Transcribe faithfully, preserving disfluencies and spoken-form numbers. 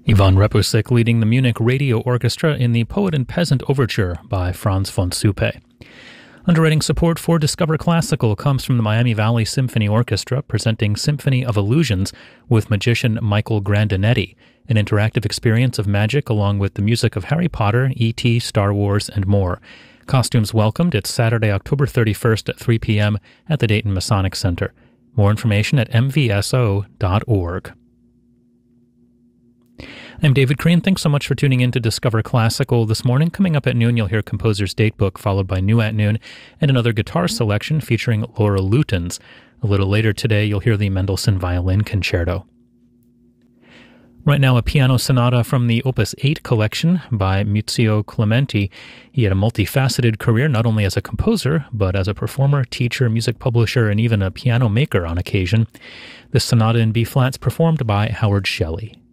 Ivan Repusik leading the Munich Radio Orchestra in the Poet and Peasant Overture by Franz von Suppe. Underwriting support for Discover Classical comes from the Miami Valley Symphony Orchestra, presenting Symphony of Illusions with magician Michael Grandinetti, an interactive experience of magic along with the music of Harry Potter, E T, Star Wars, and more. Costumes welcomed. It's Saturday, October thirty-first at three p.m. at the Dayton Masonic Center. More information at m v s o dot org. I'm David Crean. Thanks so much for tuning in to Discover Classical this morning. Coming up at noon, you'll hear Composer's Datebook, followed by New at Noon, and another guitar selection featuring Laura Lutens. A little later today, you'll hear the Mendelssohn Violin Concerto. Right now, a piano sonata from the Opus eight collection by Muzio Clementi. He had a multifaceted career, not only as a composer, but as a performer, teacher, music publisher, and even a piano maker on occasion. This sonata in B-flats performed by Howard Shelley.